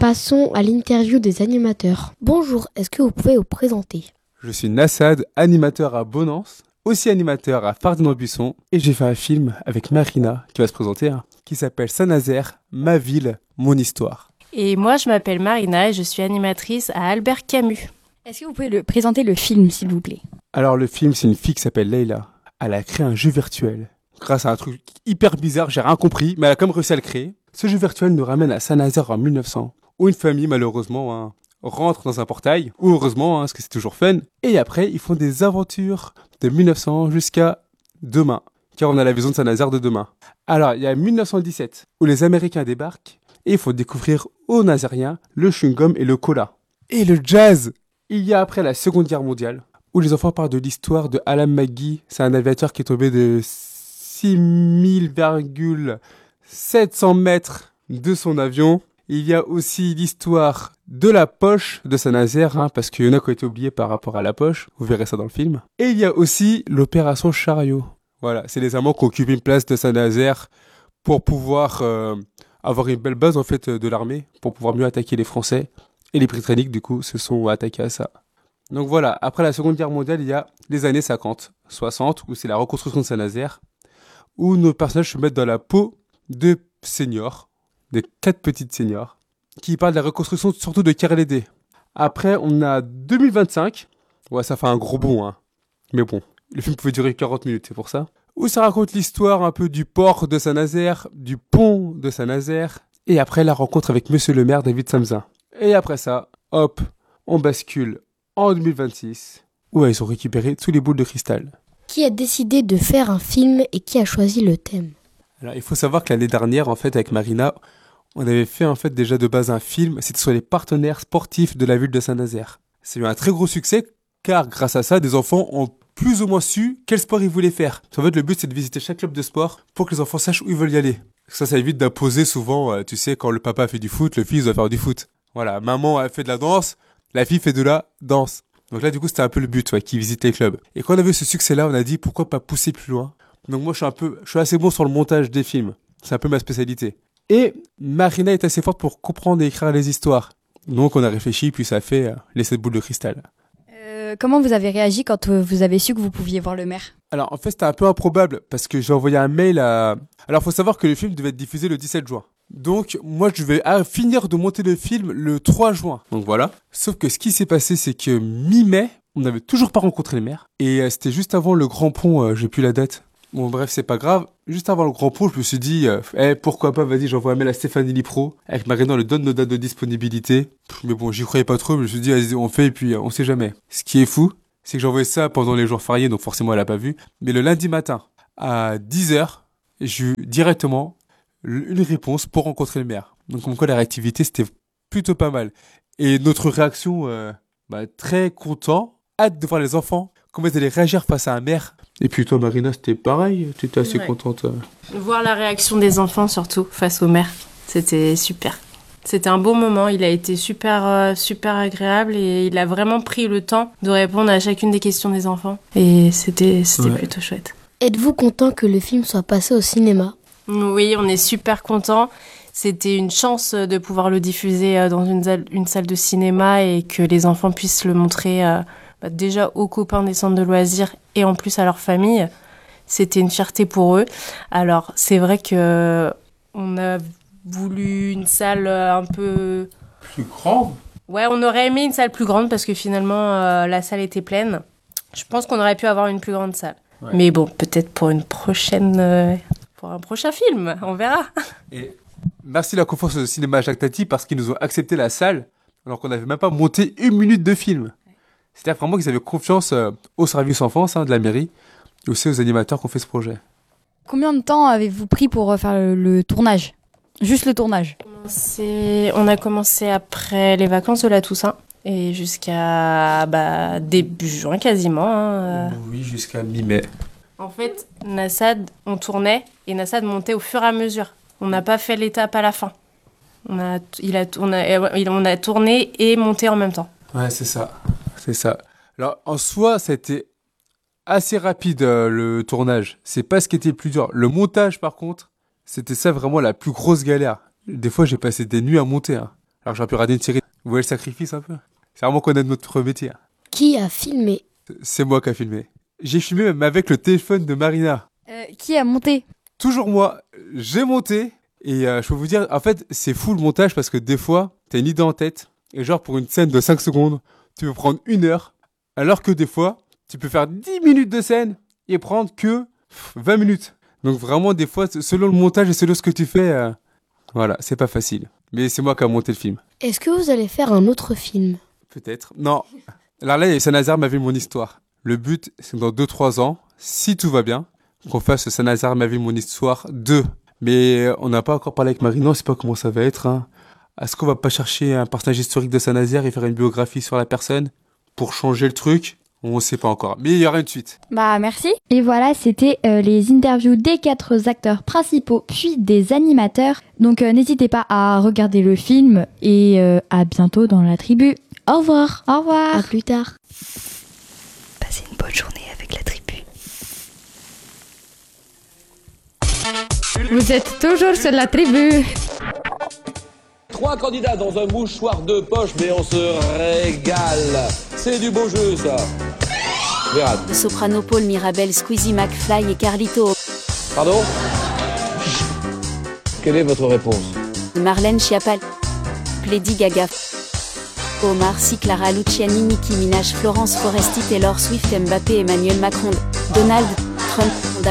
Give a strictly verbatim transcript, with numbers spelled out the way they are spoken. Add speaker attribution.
Speaker 1: Passons à l'interview des animateurs. Bonjour, est-ce que vous pouvez vous présenter?
Speaker 2: Je suis Nassad, animateur à Bonance, aussi animateur à Fardin-Buisson, et j'ai fait un film avec Marina, qui va se présenter, hein, qui s'appelle Saint-Nazaire, ma ville, mon histoire.
Speaker 3: Et moi, je m'appelle Marina et je suis animatrice à Albert Camus.
Speaker 4: Est-ce que vous pouvez le, présenter le film, s'il vous plaît?
Speaker 2: Alors le film, c'est une fille qui s'appelle Leila. Elle a créé un jeu virtuel. Grâce à un truc hyper bizarre, j'ai rien compris, mais elle a quand même réussi à le créer. Ce jeu virtuel nous ramène à Saint-Nazaire en mille neuf cents, où une famille, malheureusement, hein, rentre dans un portail, ou heureusement, hein, parce que c'est toujours fun. Et après, ils font des aventures de mille neuf cents jusqu'à demain, car on a la vision de Saint-Nazaire de demain. Alors, il y a mille neuf cent dix-sept, où les Américains débarquent, et il faut découvrir aux Nazériens le chewing-gum et le cola. Et le jazz. Il y a après la Seconde Guerre mondiale, où les enfants parlent de l'histoire de Alan McGee. C'est un aviateur qui est tombé de six mille sept cents mètres de son avion. Il y a aussi l'histoire de la poche de Saint-Nazaire, hein, parce qu'il y en a qui ont été oubliés par rapport à la poche. Vous verrez ça dans le film. Et il y a aussi l'opération Chariot. Voilà, c'est les Allemands qui occupent une place de Saint-Nazaire pour pouvoir euh, avoir une belle base en fait de l'armée, pour pouvoir mieux attaquer les Français. Et les Britanniques, du coup, se sont attaqués à ça. Donc voilà, après la Seconde Guerre mondiale, il y a les années cinquante, soixante, où c'est la reconstruction de Saint-Nazaire, où nos personnages se mettent dans la peau de seniors, des quatre petites seniors, qui parlent de la reconstruction surtout de Kerlédé. Après, on a deux mille vingt-cinq, ouais, ça fait un gros bond, hein. Mais bon, le film pouvait durer quarante minutes, c'est pour ça. Où ça raconte l'histoire un peu du port de Saint-Nazaire, du pont de Saint-Nazaire, et après la rencontre avec Monsieur le maire David Samzin. Et après ça, hop, on bascule en deux mille vingt-six, où ils ont récupéré tous les boules de cristal.
Speaker 1: Qui a décidé de faire un film et qui a choisi le thème?
Speaker 2: Alors, il faut savoir que l'année dernière, en fait, avec Marina, on avait fait, en fait, déjà de base un film. C'était sur les partenaires sportifs de la ville de Saint-Nazaire. C'est eu un très gros succès, car grâce à ça, des enfants ont plus ou moins su quel sport ils voulaient faire. En fait, le but, c'est de visiter chaque club de sport pour que les enfants sachent où ils veulent y aller. Ça, ça évite d'imposer souvent, euh, tu sais, quand le papa fait du foot, le fils doit faire du foot. Voilà, maman a fait de la danse, la fille fait de la danse. Donc là, du coup, c'était un peu le but, ouais, qui visite les clubs. Et quand on a vu ce succès-là, on a dit, pourquoi pas pousser plus loin? Donc moi, je suis un peu, je suis assez bon sur le montage des films. C'est un peu ma spécialité. Et Marina est assez forte pour comprendre et écrire les histoires. Donc on a réfléchi, puis ça a fait euh, les sept boules de cristal.
Speaker 4: Euh, comment vous avez réagi quand euh, vous avez su que vous pouviez voir le maire?
Speaker 2: Alors en fait, c'était un peu improbable, parce que j'ai envoyé un mail à... Alors faut savoir que le film devait être diffusé le dix-sept juin. Donc moi, je vais ah, finir de monter le film le trois juin. Donc voilà. Sauf que ce qui s'est passé, c'est que mi-mai, on n'avait toujours pas rencontré le maire. Et euh, c'était juste avant le grand pont, euh, j'ai plus la date. Bon bref, c'est pas grave. Juste avant le grand pont, je me suis dit, euh, eh, pourquoi pas, vas-y, j'envoie un mail à Stéphanie Lipro. Avec Marina, on lui donne nos dates de disponibilité. Pff, mais bon, j'y croyais pas trop, mais je me suis dit, vas-y, on fait, et puis euh, on sait jamais. Ce qui est fou, c'est que j'ai envoyé ça pendant les jours fériés, donc forcément elle a pas vu. Mais le lundi matin, à dix heures, j'ai eu directement une réponse pour rencontrer le maire. Donc comme quoi la réactivité, c'était plutôt pas mal. Et notre réaction, euh, bah, très content, hâte de voir les enfants, comment ils allaient réagir face à un maire. Et puis toi, Marina, c'était pareil, tu étais assez ouais. contente. Euh...
Speaker 3: Voir la réaction des enfants, surtout, face au maire, c'était super. C'était un beau moment, il a été super, euh, super agréable et il a vraiment pris le temps de répondre à chacune des questions des enfants. Et c'était, c'était ouais. plutôt chouette.
Speaker 1: Êtes-vous content que le film soit passé au cinéma?
Speaker 3: Oui, on est super contents. C'était une chance de pouvoir le diffuser dans une salle, une salle de cinéma et que les enfants puissent le montrer euh, bah, déjà aux copains des centres de loisirs et en plus à leur famille. C'était une fierté pour eux. Alors, c'est vrai que on a voulu une salle un peu...
Speaker 2: Plus grande?
Speaker 3: Ouais, on aurait aimé une salle plus grande parce que finalement, euh, la salle était pleine. Je pense qu'on aurait pu avoir une plus grande salle. Ouais. Mais bon, peut-être pour une prochaine... Euh, pour un prochain film, on verra.
Speaker 2: Et merci la confiance au cinéma Jacques Tati parce qu'ils nous ont accepté la salle alors qu'on n'avait même pas monté une minute de film. C'est-à-dire vraiment qu'ils avaient confiance euh, au service enfance hein, de la mairie et aussi aux animateurs qui ont fait ce projet.
Speaker 4: Combien de temps avez-vous pris pour faire le, le tournage? Juste le tournage?
Speaker 3: C'est... On a commencé après les vacances de la Toussaint et jusqu'à bah, début juin quasiment. Hein.
Speaker 2: Oui, jusqu'à mi-mai.
Speaker 3: En fait, Nassad, on tournait et Nassad montait au fur et à mesure. On n'a pas fait l'étape à la fin. On a, il a, on, a, on a tourné et monté en même temps.
Speaker 2: Ouais, c'est ça. C'est ça. Alors, en soi, c'était assez rapide, euh, le tournage. C'est pas ce qui était le plus dur. Le montage, par contre, c'était ça vraiment la plus grosse galère. Des fois, j'ai passé des nuits à monter. Hein. Alors j'aurais pu regarder une série. Vous voyez le sacrifice un peu? C'est vraiment connaître notre métier.
Speaker 1: Qui a filmé?
Speaker 2: C'est moi qui a filmé. J'ai filmé même avec le téléphone de Marina.
Speaker 4: Euh, qui a monté?
Speaker 2: Toujours moi. J'ai monté. Et euh, je peux vous dire, en fait, c'est fou le montage parce que des fois, t'as une idée en tête. Et genre, pour une scène de cinq secondes, tu peux prendre une heure. Alors que des fois, tu peux faire dix minutes de scène et prendre que vingt minutes. Donc vraiment, des fois, selon le montage et selon ce que tu fais, euh, voilà, c'est pas facile. Mais c'est moi qui a monté le film.
Speaker 1: Est-ce que vous allez faire un autre film?
Speaker 2: Peut-être. Non. Alors là, Saint-Nazaire m'a vu mon histoire. Le but, c'est dans deux trois ans, si tout va bien, qu'on fasse Saint-Nazaire m'a vu mon histoire deux. Mais on n'a pas encore parlé avec Marie, non, on sait pas comment ça va être. Hein. Est-ce qu'on va pas chercher un personnage historique de Saint-Nazaire et faire une biographie sur la personne pour changer le truc? On ne sait pas encore. Mais il y aura une suite.
Speaker 4: Bah merci.
Speaker 5: Et voilà, c'était euh, les interviews des quatre acteurs principaux, puis des animateurs. Donc euh, n'hésitez pas à regarder le film et euh, à bientôt dans la tribu.
Speaker 1: Au revoir.
Speaker 5: Au revoir.
Speaker 1: À plus tard.
Speaker 6: Passez une bonne journée avec la tribu.
Speaker 7: Vous êtes toujours sur la tribu.
Speaker 8: Trois candidats dans un mouchoir de poche, mais on se régale. C'est du beau jeu, ça. Verra.
Speaker 9: Soprano, Paul, Mirabel, Squeezie, McFly et Carlito.
Speaker 8: Pardon? Quelle est votre réponse?
Speaker 9: Marlène Schiappa, Lady Gaga, Omar Sy, Clara Luciani, Nicki Minaj, Florence Foresti, Taylor Swift, Mbappé, Emmanuel Macron, Donald Trump.